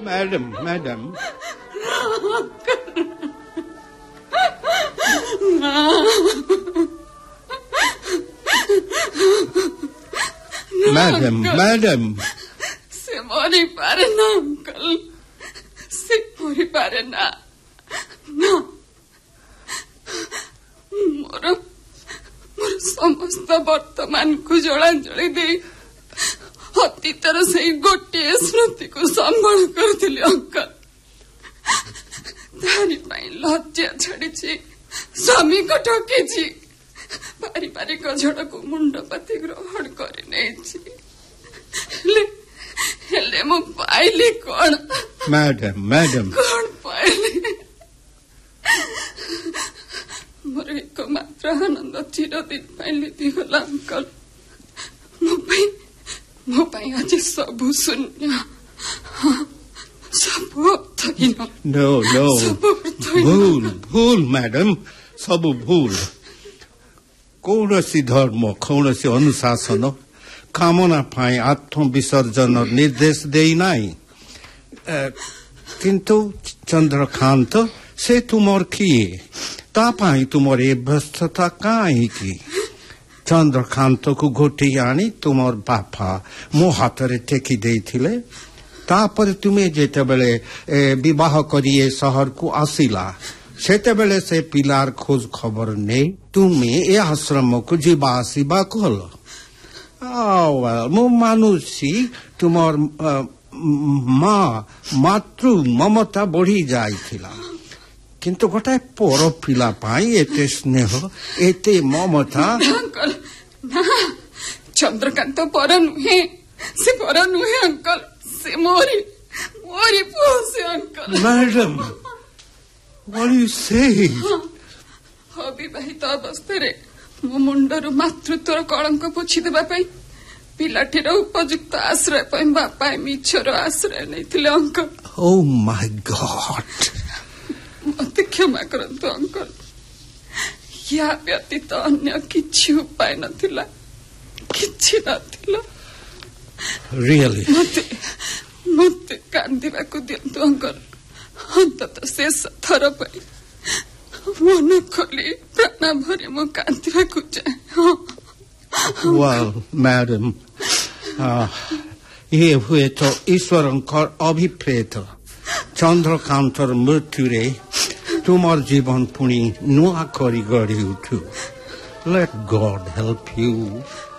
Madam. Madam. Se mori pare na, uncle. Se mori pare na. No. ମୋର ସମସ୍ତ ବର୍ତ୍ତମାନକୁ ଜଳାଞ୍ଜଳି ଦେଇ ଅତୀତର ସେଇ ଗୋଟିଏ ସ୍ମୃତିକୁ ସମ୍ବଳ କରୁଥିଲି ଅଙ୍କଲ। ତାରି ପାଇଁ ଲଜ୍ଜା ଛାଡିଛି, ସ୍ୱାମୀକୁ ଠକିଛି, ପାରିବାରିକ ଝଡ଼କୁ ମୁଣ୍ଡ ପାତି ଗ୍ରହଣ କରି ନେଇଛି। ହେଲେ ମୁଁ ପାଇଲି କଣ? ମ୍ୟାଡାମ କଣ ପାଇଲି? ମୋର ଏକମାତ୍ର ଆନନ୍ଦ ଚିରଦିନ ପାଇଁ ଲିଭିଗଲା ଅଙ୍କଲ। ମୋ ପାଇଁ ଆଜି ସବୁ ଶୂନ୍ୟ, ସବୁ ଅର୍ଥହୀନ। ଭୁଲ ମ୍ୟାଡାମ, ସବୁ ଭୁଲ। କୌଣସି ଧର୍ମ, କୌଣସି ଅନୁଶାସନ କାମନା ପାଇଁ ଆତ୍ମବିସର୍ଜନ ନିର୍ଦ୍ଦେଶ ଦେଇନାହିଁ। କିନ୍ତୁ ଚନ୍ଦ୍ରକାନ୍ତ, ସେ ତୁମର କିଏ? ତା ପାଇଁ ତୁମର ଏ ବ୍ୟସ୍ତତା କାହିଁକି? ଚନ୍ଦ୍ରକାନ୍ତକୁ ଗୋଟେଇ ଆଣି ତୁମର ବାପା ମୋ ହାତରେ ଟେକି ଦେଇଥିଲେ। ତାପରେ ତୁମେ ଯେତେବେଳେ ବିବାହ କରି ଏ ସହରକୁ ଆସିଲା, ସେତେବେଳେ ସେ ପିଲାର ଖୋଜ ଖବର ନେଇ ତୁମେ ଏ ଆଶ୍ରମକୁ ଯିବା ଆସିବା କଲ। ମୁଁ ମାନୁଛି ତୁମର ମାତୃ ମମତା ବଢି ଯାଇଥିଲା, କିନ୍ତୁ ଗୋଟାଏ ପର ପିଲା ପାଇଁ ଏତେ ସ୍ନେହ, ଏତେ ମମତା। ଚନ୍ଦ୍ରକାନ୍ତ ପର ନୁହେଁ, ସେ ପର ନୁହେଁ ଅଙ୍କଲ, ସେ ମୋରି ପୁଅ ସେ uncle. Madam, what do you say? ଅବିବାହିତ ଅବସ୍ଥାରେ ମୋ ମୁଣ୍ଡରୁ ମାତୃତ୍ୱର କଳଙ୍କ ପୋଛିଦେବା ପାଇଁ ପିଲାଟିର ଉପଯୁକ୍ତ ଆଶ୍ରୟ ପାଇଁ ବାପା ମିଛର ଆଶ୍ରୟ ନେଇଥିଲେ ଅଙ୍କଲ। Oh my God! ମତେ କ୍ଷମା କରନ୍ତୁ ଅଙ୍କଲ, ୟା ବ୍ୟତୀତ ଅନ୍ୟ କିଛି ଉପାୟ ନଥିଲା, କିଛି ନଥିଲା। Really? ମତେ କାନ୍ଦିବାକୁ ଦିଅନ୍ତୁ ଅଙ୍କଲ, ଅନ୍ତତଃ ଶେଷ ଥର ପାଇଁ ମନ ଖୋଲି ପ୍ରାଣ ଭରି ମୁଁ କାନ୍ଦିବାକୁ ଚାହେଁ। Well, madam, ଇଏ ହୁଏତ ଈଶ୍ୱରଙ୍କର ଅଭିପ୍ରେତ। ଚନ୍ଦ୍ରକାନ୍ତର ମୃତ୍ୟୁରେ ତୁମର ଜୀବନ ପୁଣି ନୂଆ କରି ଗଢ଼ି ଉଠୁ। Let God help you.